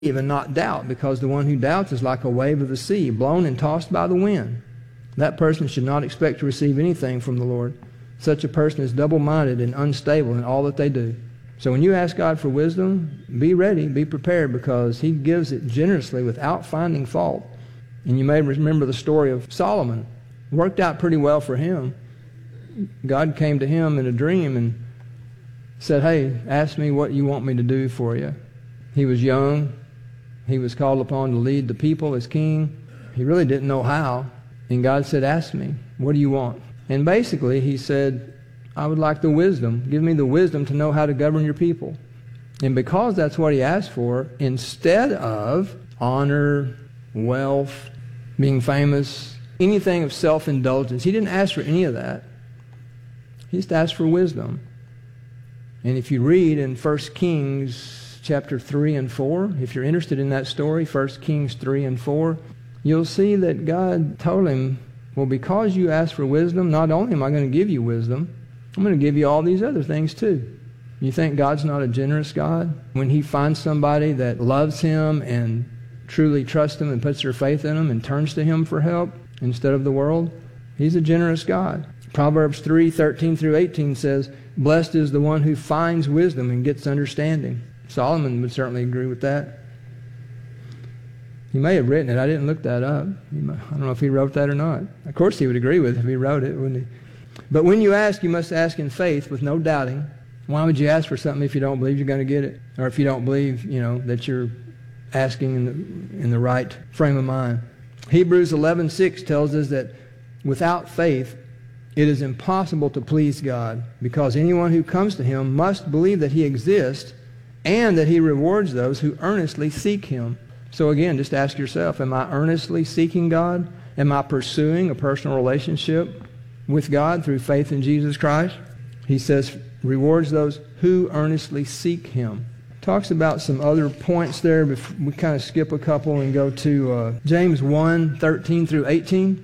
and not doubt, because the one who doubts is like a wave of the sea, blown and tossed by the wind. That person should not expect to receive anything from the Lord. Such a person is double-minded and unstable in all that they do. So when you ask God for wisdom, be ready, be prepared, because He gives it generously without finding fault. And you may remember the story of Solomon. It worked out pretty well for him. God came to him in a dream and said, hey, ask me what you want me to do for you. He was young. He was called upon to lead the people as king. He really didn't know how. And God said, ask me, what do you want? And basically he said, I would like the wisdom. Give me the wisdom to know how to govern your people. And because that's what he asked for, instead of honor, wealth, being famous, anything of self-indulgence, he didn't ask for any of that. He just asked for wisdom. And if you read in 1 Kings chapter 3 and 4, if you're interested in that story, 1 Kings 3 and 4, you'll see that God told him, well, because you asked for wisdom, not only am I going to give you wisdom, I'm going to give you all these other things too. You think God's not a generous God? When He finds somebody that loves Him and truly trusts Him and puts their faith in Him and turns to Him for help instead of the world, He's a generous God. Proverbs 3:13 through 18 says, blessed is the one who finds wisdom and gets understanding. Solomon would certainly agree with that. He may have written it. I didn't look that up. I don't know if he wrote that or not. Of course he would agree with it if he wrote it, wouldn't he? But when you ask, you must ask in faith with no doubting. Why would you ask for something if you don't believe you're going to get it? Or if you don't believe, that you're asking in the right frame of mind. Hebrews 11:6 tells us that without faith, it is impossible to please God, because anyone who comes to Him must believe that He exists and that He rewards those who earnestly seek Him. So again, just ask yourself, am I earnestly seeking God? Am I pursuing a personal relationship with God through faith in Jesus Christ? He says, rewards those who earnestly seek Him. Talks about some other points there. We kind of skip a couple and go to James 1:13 through 18.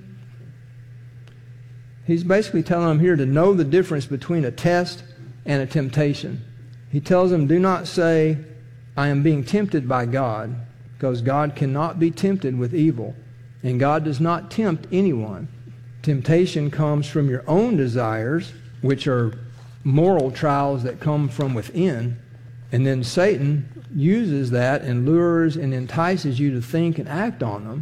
He's basically telling them here to know the difference between a test and a temptation. He tells them, do not say, I am being tempted by God, because God cannot be tempted with evil, and God does not tempt anyone. Temptation comes from your own desires, which are moral trials that come from within, and then Satan uses that and lures and entices you to think and act on them.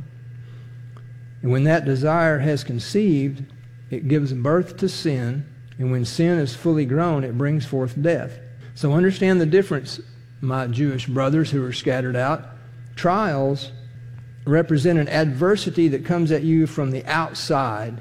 And when that desire has conceived, it gives birth to sin, and when sin is fully grown, it brings forth death. So understand the difference, my Jewish brothers who are scattered out. Trials represent an adversity that comes at you from the outside.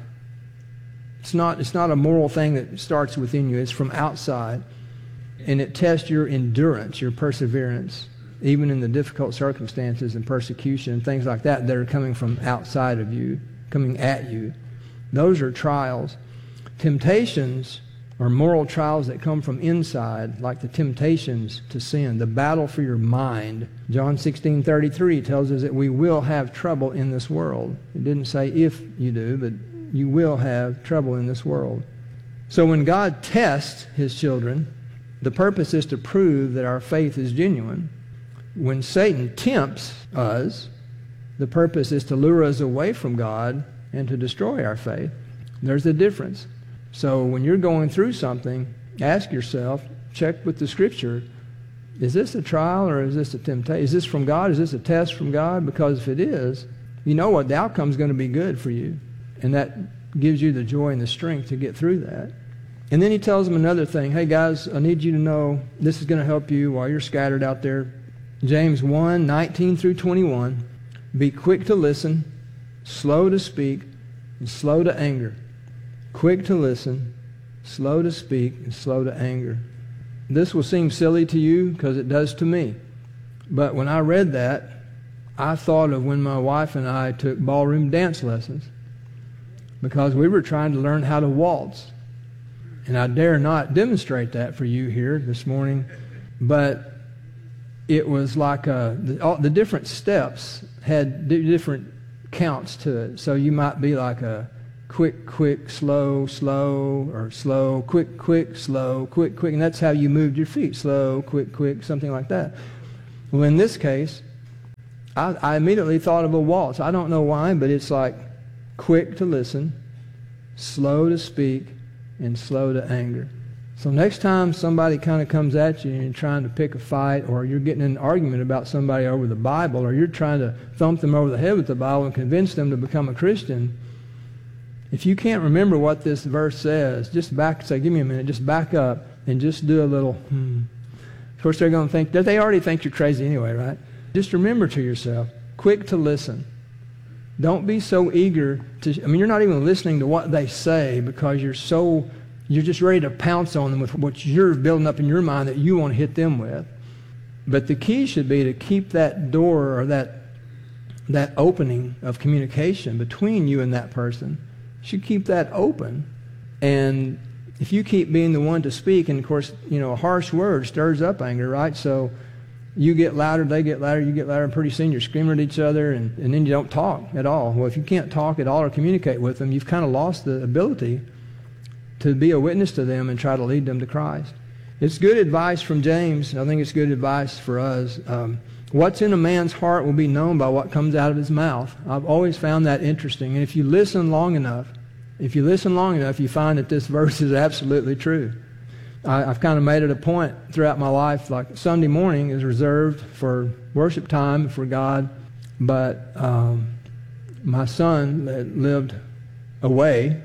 It's not a moral thing that starts within you. It's from outside. And it tests your endurance, your perseverance, even in the difficult circumstances and persecution and things like that are coming from outside of you, coming at you. Those are trials. Temptations are moral trials that come from inside, like the temptations to sin, the battle for your mind. John 16:33 tells us that we will have trouble in this world. It didn't say if you do, but you will have trouble in this world. So when God tests His children, the purpose is to prove that our faith is genuine. When Satan tempts us, the purpose is to lure us away from God and to destroy our faith. There's a difference. So when you're going through something, ask yourself, check with the Scripture, is this a trial or is this a temptation? Is this from God? Is this a test from God? Because if it is, you know what? The outcome is going to be good for you. And that gives you the joy and the strength to get through that. And then he tells them another thing. Hey guys, I need you to know this is going to help you while you're scattered out there. James 1:19 through 21. Be quick to listen, slow to speak, and slow to anger. Quick to listen, slow to speak, and slow to anger. This will seem silly to you because it does to me. But when I read that, I thought of when my wife and I took ballroom dance lessons, because we were trying to learn how to waltz. And I dare not demonstrate that for you here this morning, but it was like the different steps had different counts to it. So you might be like a quick, quick, slow, slow, or slow, quick, quick, slow, quick, quick. And that's how you moved your feet. Slow, quick, quick, something like that. Well, in this case, I immediately thought of a waltz. I don't know why, but it's like quick to listen, slow to speak, and slow to anger. So next time somebody kind of comes at you and you're trying to pick a fight, or you're getting in an argument about somebody over the Bible, or you're trying to thump them over the head with the Bible and convince them to become a Christian, if you can't remember what this verse says, just say, give me a minute, just back up and just do a little, Of course, they're going to think, they already think you're crazy anyway, right? Just remember to yourself, quick to listen. Don't be so eager to, you're not even listening to what they say because you're just ready to pounce on them with what you're building up in your mind that you want to hit them with. But the key should be to keep that door or that opening of communication between you and that person. You should keep that open. And if you keep being the one to speak, and of course, a harsh word stirs up anger, right? So you get louder, they get louder, you get louder, and pretty soon you're screaming at each other, and then you don't talk at all. Well, if you can't talk at all or communicate with them, you've kind of lost the ability to be a witness to them and try to lead them to Christ. It's good advice from James, and I think it's good advice for us. What's in a man's heart will be known by what comes out of his mouth. I've always found that interesting. And if you listen long enough, you find that this verse is absolutely true. I've kind of made it a point throughout my life, like Sunday morning is reserved for worship time for God, but my son lived away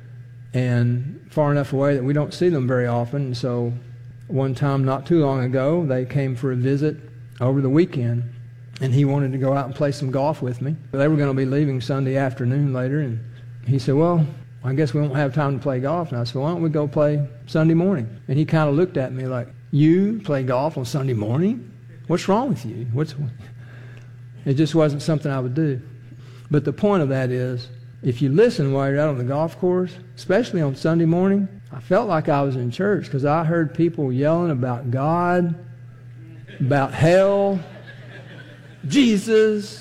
and far enough away that we don't see them very often. And so one time not too long ago, they came for a visit over the weekend, and he wanted to go out and play some golf with me. They were going to be leaving Sunday afternoon later, and he said, well, I guess we won't have time to play golf. And I said, why don't we go play Sunday morning? And he kind of looked at me like, you play golf on Sunday morning? What's wrong with you? It just wasn't something I would do. But the point of that is, if you listen while you're out on the golf course, especially on Sunday morning, I felt like I was in church because I heard people yelling about God, about hell, Jesus,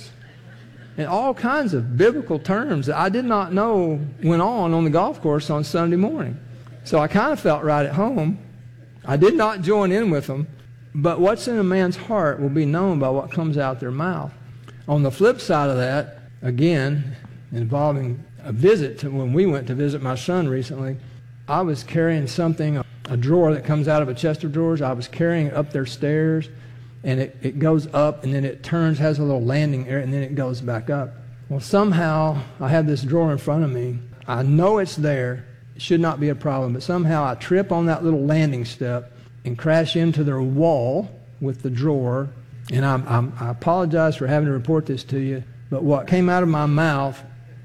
and all kinds of biblical terms that I did not know went on the golf course on Sunday morning. So I kind of felt right at home. I did not join in with them, but what's in a man's heart will be known by what comes out their mouth. On the flip side of that, again, involving a visit when we went to visit my son recently, I was carrying something, a drawer that comes out of a chest of drawers. I was carrying it up their stairs, and it goes up, and then it turns, has a little landing area, and then it goes back up. Well, somehow, I have this drawer in front of me. I know it's there. It should not be a problem, but somehow I trip on that little landing step and crash into their wall with the drawer. And I apologize for having to report this to you, but what came out of my mouth,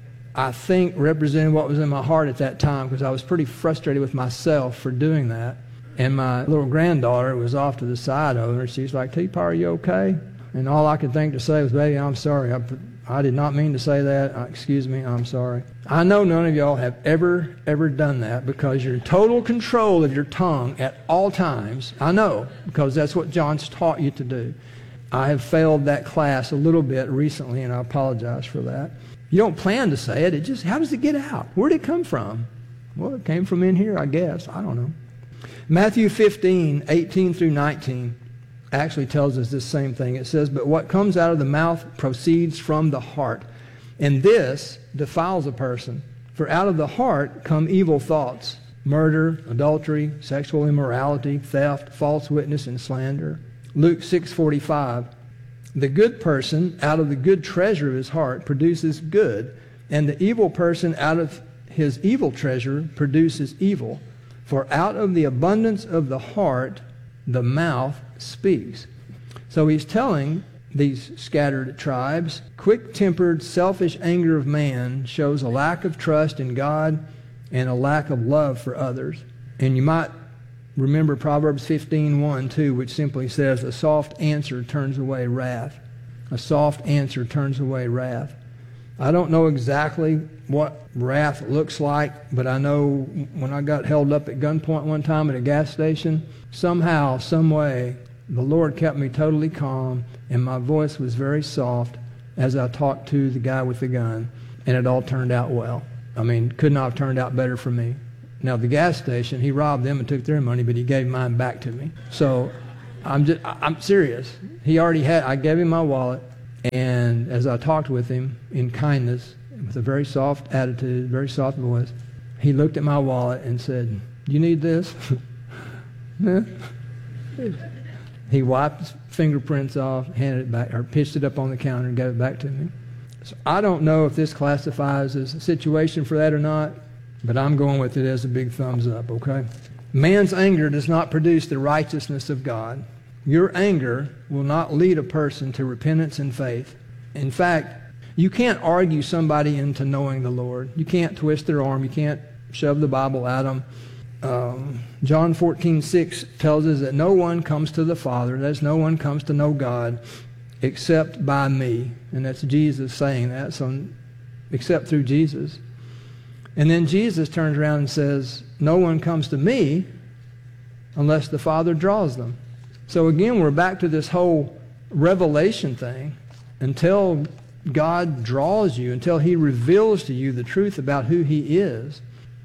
I think, represented what was in my heart at that time, because I was pretty frustrated with myself for doing that. And my little granddaughter was off to the side of her. She's like, T-Pa, are you okay? And all I could think to say was, baby, I'm sorry. I did not mean to say that. Excuse me, I'm sorry. I know none of y'all have ever done that because you're in total control of your tongue at all times. I know, because that's what John's taught you to do. I have failed that class a little bit recently, and I apologize for that. You don't plan to say it. How does it get out? Where did it come from? Well, it came from in here, I guess. I don't know. Matthew 15, 18 through 19 actually tells us this same thing. It says, but what comes out of the mouth proceeds from the heart, and this defiles a person. For out of the heart come evil thoughts, murder, adultery, sexual immorality, theft, false witness, and slander. Luke 6:45, the good person out of the good treasure of his heart produces good, and the evil person out of his evil treasure produces evil. For out of the abundance of the heart, the mouth speaks. So he's telling these scattered tribes, quick-tempered, selfish anger of man shows a lack of trust in God and a lack of love for others. And you might remember Proverbs 15:1 too, which simply says, a soft answer turns away wrath. A soft answer turns away wrath. I don't know exactly what wrath looks like, but I know when I got held up at gunpoint one time at a gas station, somehow, some way, the Lord kept me totally calm, and my voice was very soft as I talked to the guy with the gun, and it all turned out well. Could not have turned out better for me. Now, the gas station, he robbed them and took their money, but he gave mine back to me. So I'm serious. I gave him my wallet, And as I talked with him in kindness, with a very soft attitude, very soft voice, he looked at my wallet and said, "You need this?" He wiped his fingerprints off, handed it back, or pitched it up on the counter and gave it back to me. So I don't know if this classifies as a situation for that or not, but I'm going with it as a big thumbs up, okay? Man's anger does not produce the righteousness of God. Your anger will not lead a person to repentance and faith. In fact, you can't argue somebody into knowing the Lord. You can't twist their arm. You can't shove the Bible at them. John 14:6 tells us that no one comes to the Father, that is, no one comes to know God except by me. And that's Jesus saying that, so except through Jesus. And then Jesus turns around and says, no one comes to me unless the Father draws them. So again, we're back to this whole revelation thing. Until God draws you, until He reveals to you the truth about who He is,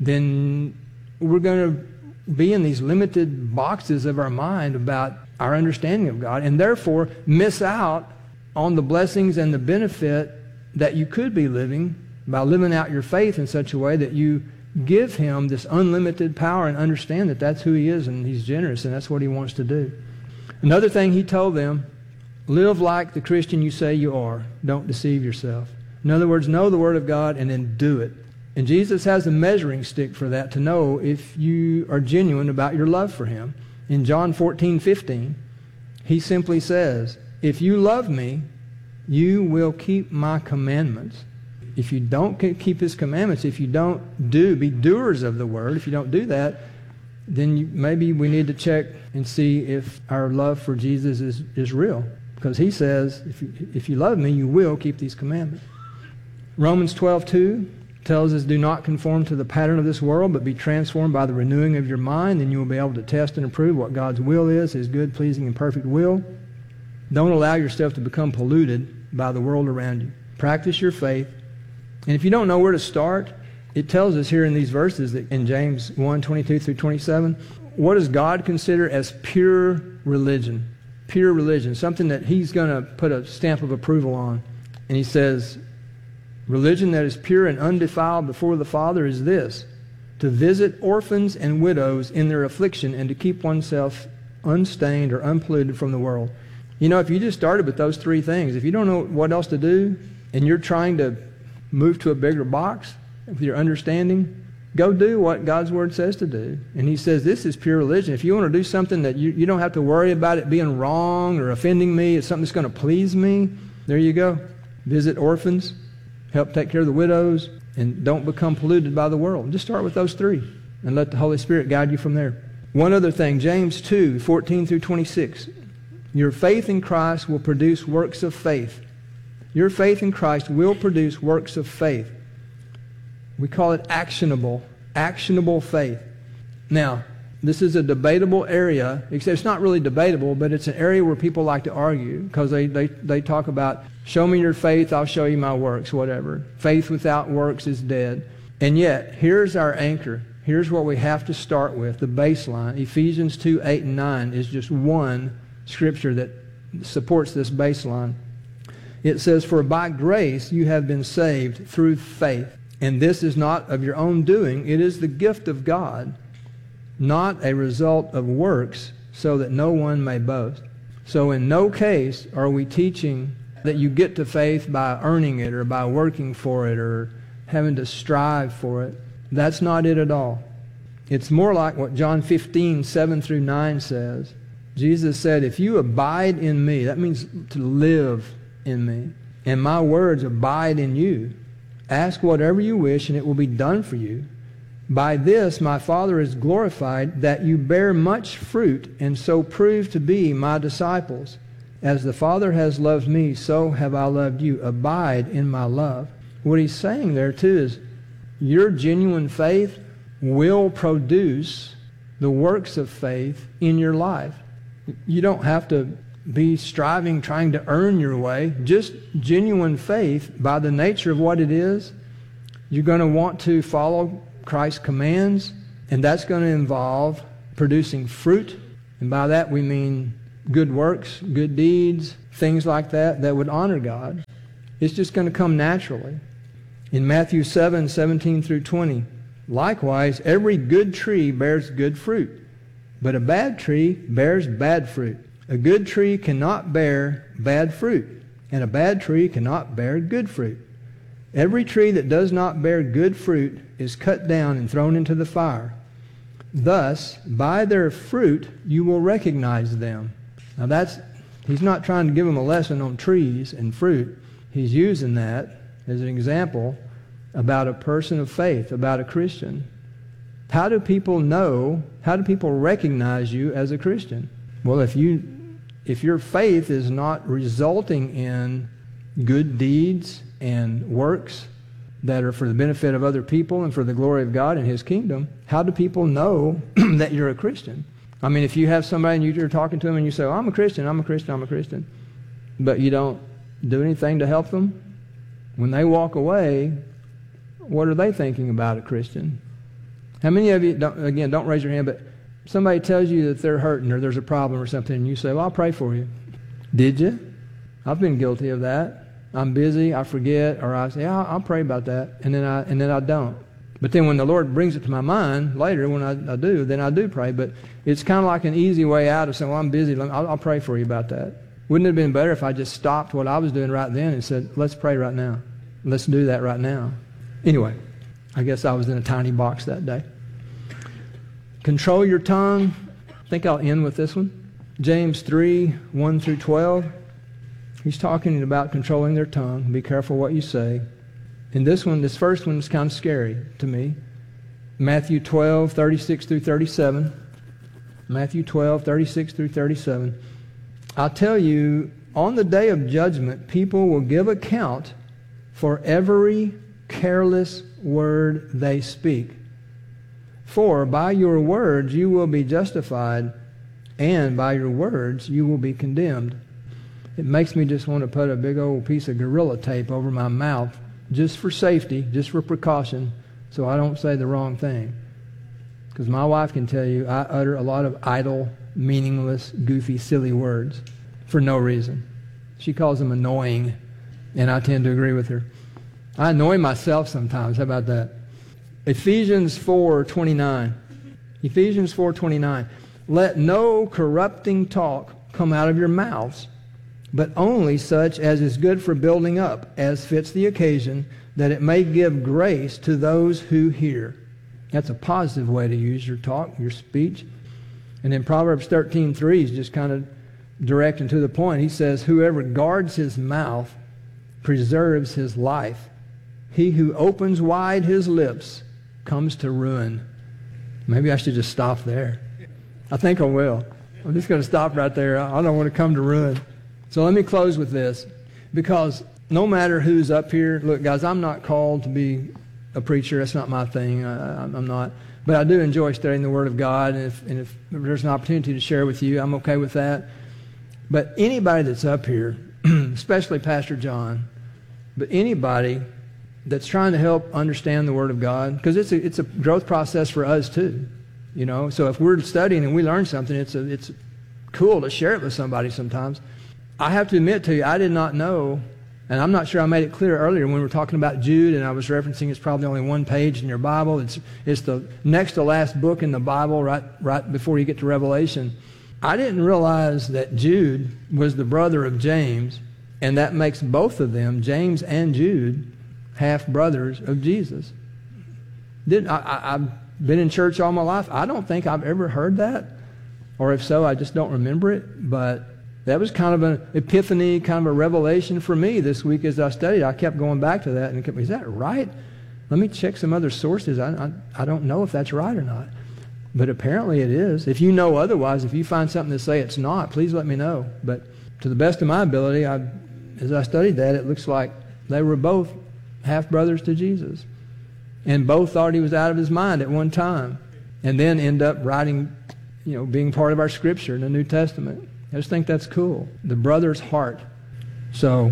then we're going to be in these limited boxes of our mind about our understanding of God, and therefore miss out on the blessings and the benefit that you could be living by living out your faith in such a way that you give Him this unlimited power and understand that that's who He is, and He's generous, and that's what He wants to do. Another thing He told them, live like the Christian you say you are. Don't deceive yourself. In other words, know the Word of God and then do it. And Jesus has a measuring stick for that to know if you are genuine about your love for Him. In John 14:15, He simply says, if you love me, you will keep my commandments. If you don't keep His commandments, if you don't be doers of the Word, if you don't do that, then maybe we need to check and see if our love for Jesus is real. Because He says, if you love me, you will keep these commandments. Romans 12:2 tells us, do not conform to the pattern of this world, but be transformed by the renewing of your mind, and you will be able to test and approve what God's will is, His good, pleasing, and perfect will. Don't allow yourself to become polluted by the world around you. Practice your faith. And if you don't know where to start, it tells us here in these verses, that in James 1:22 through 27, what does God consider as pure religion? Pure religion, something that He's going to put a stamp of approval on. And He says, religion that is pure and undefiled before the Father is this, to visit orphans and widows in their affliction and to keep oneself unstained or unpolluted from the world. You know, if you just started with those three things, if you don't know what else to do and you're trying to move to a bigger box with your understanding, go do what God's Word says to do. And He says this is pure religion. If you want to do something that you don't have to worry about it being wrong or offending me, it's something that's going to please me, there you go. Visit orphans, help take care of the widows, and don't become polluted by the world. Just start with those three and let the Holy Spirit guide you from there. One other thing, James 2:14 through 26. Your faith in Christ will produce works of faith. Your faith in Christ will produce works of faith. We call it actionable faith. Now, this is a debatable area, except it's not really debatable, but it's an area where people like to argue because they talk about, show me your faith, I'll show you my works, whatever. Faith without works is dead. And yet, here's our anchor. Here's what we have to start with, the baseline. Ephesians 2:8 and 9 is just one scripture that supports this baseline. It says, for by grace you have been saved through faith. And this is not of your own doing. It is the gift of God, not a result of works, so that no one may boast. So in no case are we teaching that you get to faith by earning it or by working for it or having to strive for it. That's not it at all. It's more like what John 15:7 through 9 says. Jesus said, if you abide in me, that means to live in me, and my words abide in you, ask whatever you wish and it will be done for you. By this my Father is glorified, that you bear much fruit and so prove to be my disciples. As the Father has loved me, so have I loved you. Abide in my love. What He's saying there too is your genuine faith will produce the works of faith in your life. You don't have to be striving, trying to earn your way. Just genuine faith, by the nature of what it is, you're going to want to follow Christ's commands, and that's going to involve producing fruit. And by that we mean good works, good deeds, things like that would honor God. It's just going to come naturally. In Matthew 7:17 through 20, likewise, every good tree bears good fruit, but a bad tree bears bad fruit. A good tree cannot bear bad fruit, and a bad tree cannot bear good fruit. Every tree that does not bear good fruit is cut down and thrown into the fire. Thus, by their fruit you will recognize them. Now he's not trying to give them a lesson on trees and fruit. He's using that as an example about a person of faith, about a Christian. How do people know, how do people recognize you as a Christian? Well, if your faith is not resulting in good deeds and works that are for the benefit of other people and for the glory of God and His kingdom, how do people know that you're a Christian? I mean, if you have somebody and you're talking to them and you say, oh, I'm a Christian, but you don't do anything to help them, when they walk away, what are they thinking about a Christian? How many of you, don't raise your hand, but somebody tells you that they're hurting or there's a problem or something, and you say, well, I'll pray for you. Did you? I've been guilty of that. I'm busy, I forget, or I say, yeah, I'll pray about that, and then I don't. But then when the Lord brings it to my mind later, when I do, then I do pray. But it's kind of like an easy way out of saying, well, I'm busy, I'll pray for you about that. Wouldn't it have been better if I just stopped what I was doing right then and said, let's pray right now. Let's do that right now. Anyway, I guess I was in a tiny box that day. Control your tongue. I think I'll end with this one. James 3:1 through 12. He's talking about controlling their tongue. Be careful what you say. And this first one is kind of scary to me. Matthew 12:36 through 37. Matthew 12:36 through 37. I'll tell you, on the day of judgment, people will give account for every careless word they speak. For by your words you will be justified, and by your words you will be condemned. It makes me just want to put a big old piece of Gorilla Tape over my mouth just for safety, just for precaution, so I don't say the wrong thing. Because my wife can tell you I utter a lot of idle, meaningless, goofy, silly words for no reason. She calls them annoying, and I tend to agree with her. I annoy myself sometimes. How about that? Ephesians 4:29. Ephesians 4:29. Let no corrupting talk come out of your mouths, but only such as is good for building up, as fits the occasion, that it may give grace to those who hear. That's a positive way to use your talk, your speech. And then Proverbs 13:3 is just kind of direct and to the point. He says, whoever guards his mouth preserves his life. He who opens wide his lips comes to ruin. Maybe I should just stop there. I think I will. I'm just going to stop right there. I don't want to come to ruin. So let me close with this. Because no matter who's up here, look, guys, I'm not called to be a preacher. That's not my thing. I'm not. But I do enjoy studying the Word of God. And if there's an opportunity to share with you, I'm okay with that. But anybody that's up here, especially Pastor John, but anybody that's trying to help understand the Word of God, because it's a growth process for us too, you know. So if we're studying and we learn something, it's cool to share it with somebody sometimes. I have to admit to you, I did not know, and I'm not sure I made it clear earlier when we were talking about Jude, and I was referencing it's probably only one page in your Bible. It's the next to last book in the Bible, right before you get to Revelation. I didn't realize that Jude was the brother of James, and that makes both of them, James and Jude, half-brothers of Jesus. I've been in church all my life. I don't think I've ever heard that, or if so, I just don't remember it. But that was kind of an epiphany, kind of a revelation for me this week as I studied. I kept going back to that, and is that right? Let me check some other sources. I don't know if that's right or not. But apparently it is. If you know otherwise, if you find something to say it's not, please let me know. But to the best of my ability, as I studied that, it looks like they were both half-brothers to Jesus. And both thought he was out of his mind at one time. And then end up writing, being part of our Scripture in the New Testament. I just think that's cool. The brother's heart. So,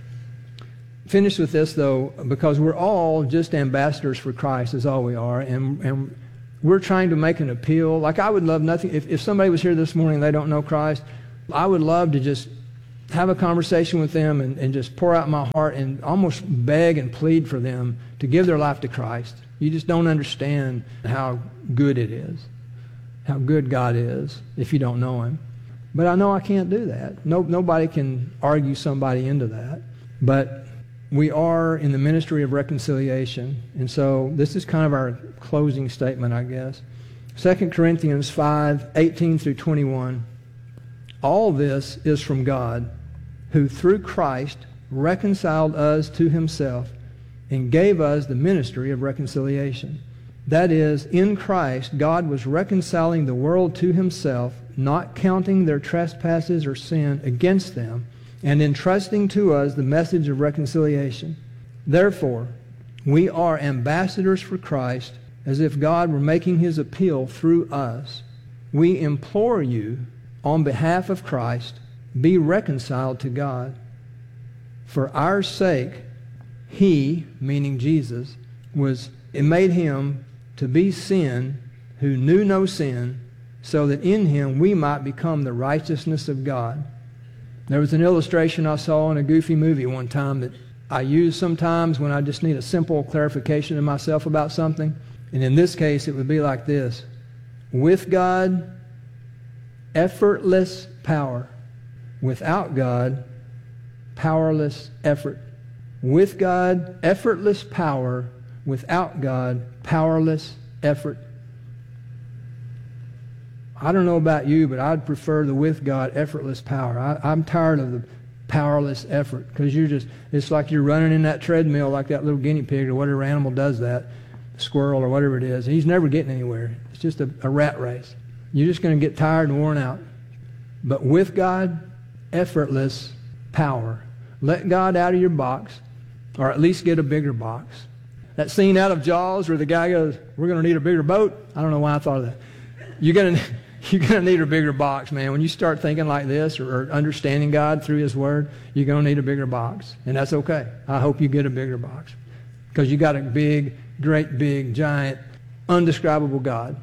finish with this though, because we're all just ambassadors for Christ, is all we are. And we're trying to make an appeal. Like I would love nothing, if somebody was here this morning and they don't know Christ, I would love to just have a conversation with them and just pour out my heart and almost beg and plead for them to give their life to Christ. You just don't understand how good it is, how good God is if you don't know Him. But I know I can't do that. Nobody can argue somebody into that. But we are in the ministry of reconciliation. And so this is kind of our closing statement, I guess. 2 Corinthians 5:18 through 21. All this is from God, who through Christ reconciled us to Himself and gave us the ministry of reconciliation. That is, in Christ, God was reconciling the world to Himself, not counting their trespasses or sin against them, and entrusting to us the message of reconciliation. Therefore, we are ambassadors for Christ, as if God were making His appeal through us. We implore you, on behalf of Christ, be reconciled to God. For our sake, He, meaning Jesus, it made Him to be sin who knew no sin, so that in Him we might become the righteousness of God. There was an illustration I saw in a Goofy movie one time that I use sometimes when I just need a simple clarification to myself about something. And in this case, it would be like this. With God, effortless power. Without God, powerless effort. With God, effortless power. Without God, powerless effort. I don't know about you, but I'd prefer the with God, effortless power. I'm tired of the powerless effort, because it's like you're running in that treadmill like that little guinea pig or whatever animal does that, squirrel or whatever it is. He's never getting anywhere. It's just a rat race. You're just going to get tired and worn out. But with God, effortless power. Let God out of your box, or at least get a bigger box. That scene out of Jaws where the guy goes, we're going to need a bigger boat. I don't know why I thought of that. You're going to need a bigger box, man. When you start thinking like this or understanding God through His Word, you're going to need a bigger box. And that's okay. I hope you get a bigger box, because you got a big, great big, giant, undescribable God.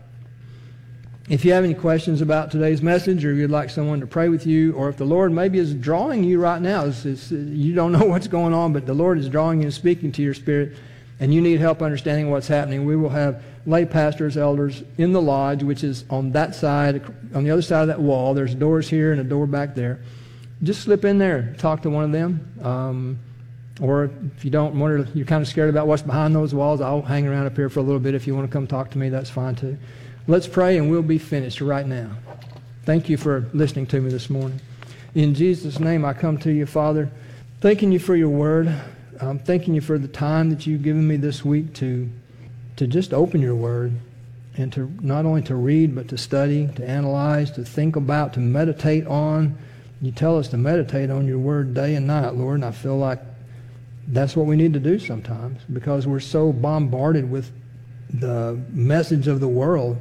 If you have any questions about today's message, or you'd like someone to pray with you, or if the Lord maybe is drawing you right now, you don't know what's going on, but the Lord is drawing you and speaking to your spirit, and you need help understanding what's happening, we will have lay pastors, elders in the lodge, which is on that side, on the other side of that wall. There's doors here and a door back there. Just slip in there, talk to one of them. Or if you don't want to, you're kind of scared about what's behind those walls, I'll hang around up here for a little bit. If you want to come talk to me, that's fine too. Let's pray and we'll be finished right now. Thank you for listening to me this morning. In Jesus' name, I come to you, Father, thanking you for your word. I'm thanking you for the time that you've given me this week to just open your word, and to not only to read, but to study, to analyze, to think about, to meditate on. You tell us to meditate on your word day and night, Lord, and I feel like that's what we need to do sometimes, because we're so bombarded with the message of the world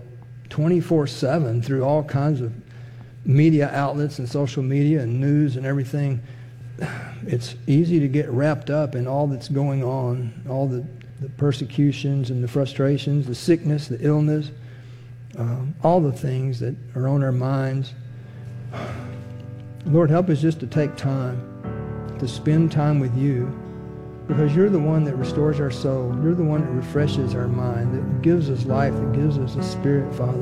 24/7 through all kinds of media outlets and social media and news and everything. It's easy to get wrapped up in all that's going on, all the persecutions and the frustrations, the sickness, the illness, all the things that are on our minds. Lord, help us just to take time, to spend time with you, because you're the one that restores our soul. You're the one that refreshes our mind, that gives us life, that gives us a spirit, Father.